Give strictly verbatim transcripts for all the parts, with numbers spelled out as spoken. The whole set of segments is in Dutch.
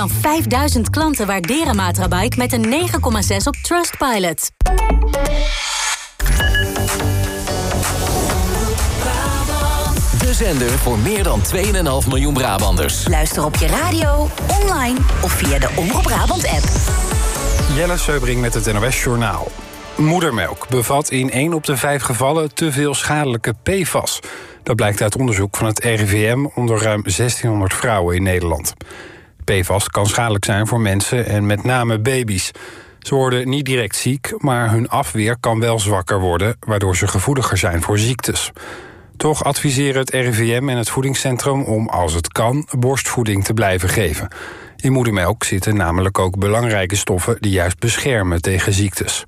dan vijfduizend klanten waarderen Matrabike met een negen komma zes op Trustpilot. De zender voor meer dan twee komma vijf miljoen Brabanders. Luister op je radio, online of via de Omroep Brabant-app. Jelle Seubring met het N O S-journaal. Moedermelk bevat in één op de vijf gevallen te veel schadelijke P F A S. Dat blijkt uit onderzoek van het R I V M onder ruim zestienhonderd vrouwen in Nederland. P F A S kan schadelijk zijn voor mensen en met name baby's. Ze worden niet direct ziek, maar hun afweer kan wel zwakker worden, waardoor ze gevoeliger zijn voor ziektes. Toch adviseren het R I V M en het voedingscentrum om, als het kan, borstvoeding te blijven geven. In moedermelk zitten namelijk ook belangrijke stoffen die juist beschermen tegen ziektes.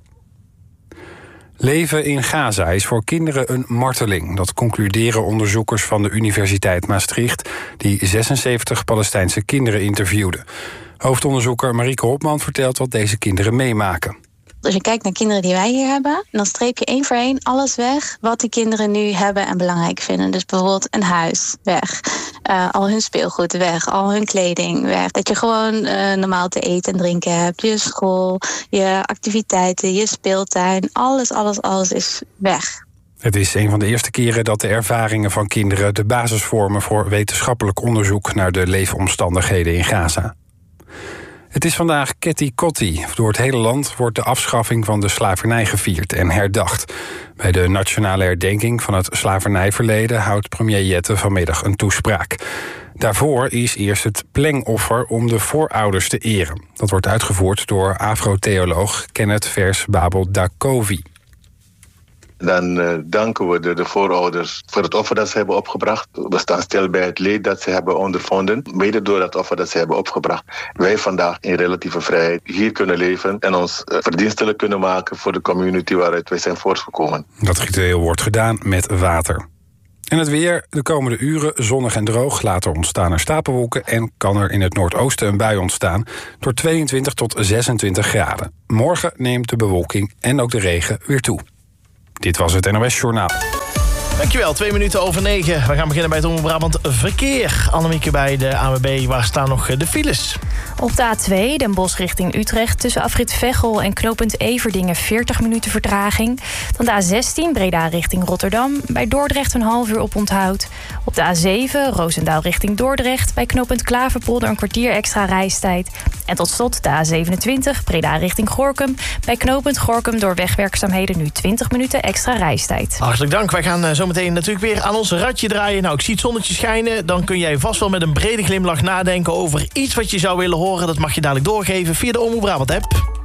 Leven in Gaza is voor kinderen een marteling. Dat concluderen onderzoekers van de Universiteit Maastricht, die zesenzeventig Palestijnse kinderen interviewden. Hoofdonderzoeker Marieke Hopman vertelt wat deze kinderen meemaken. Als je kijkt naar kinderen die wij hier hebben, dan streep je één voor één alles weg wat die kinderen nu hebben en belangrijk vinden. Dus bijvoorbeeld een huis, weg. Uh, al hun speelgoed, weg. Al hun kleding, weg. Dat je gewoon uh, normaal te eten en drinken hebt. Je school, je activiteiten, je speeltuin. Alles, alles, alles is weg. Het is een van de eerste keren dat de ervaringen van kinderen de basis vormen voor wetenschappelijk onderzoek naar de leefomstandigheden in Gaza. Het is vandaag Ketty Kotti. Door het hele land wordt de afschaffing van de slavernij gevierd en herdacht. Bij de nationale herdenking van het slavernijverleden houdt premier Jette vanmiddag een toespraak. Daarvoor is eerst het plengoffer om de voorouders te eren. Dat wordt uitgevoerd door afro-theoloog Kenneth Vers Babel Dakovi. Dan uh, danken we de, de voorouders voor het offer dat ze hebben opgebracht. We staan stil bij het leed dat ze hebben ondervonden, mede door dat offer dat ze hebben opgebracht. Wij vandaag in relatieve vrijheid hier kunnen leven en ons uh, verdienstelijk kunnen maken voor de community waaruit wij zijn voortgekomen. Dat ritueel wordt gedaan met water. En het weer, de komende uren zonnig en droog. Later ontstaan er stapelwolken en kan er in het noordoosten een bui ontstaan door tweeëntwintig tot zesentwintig graden. Morgen neemt de bewolking en ook de regen weer toe. Dit was het N O S-journaal. Dankjewel, twee minuten over negen. We gaan beginnen bij het Omroep Brabant Verkeer. Annemieke bij de A N W B, waar staan nog de files? Op de A twee, Den Bosch richting Utrecht, tussen afrit Veghel en knooppunt Everdingen veertig minuten vertraging. Dan de A zestien, Breda richting Rotterdam, bij Dordrecht een half uur op onthoud. Op de A zeven, Roosendaal richting Dordrecht, bij knooppunt Klaverpolder een kwartier extra reistijd. En tot slot de A zevenentwintig, Breda richting Gorinchem, bij knooppunt Gorinchem door wegwerkzaamheden nu twintig minuten extra reistijd. Hartelijk dank, wij gaan zo meteen natuurlijk weer aan ons radje draaien. Nou, ik zie het zonnetje schijnen, dan kun jij vast wel met een brede glimlach nadenken over iets wat je zou willen horen. Dat mag je dadelijk doorgeven via de Omroep Brabant app.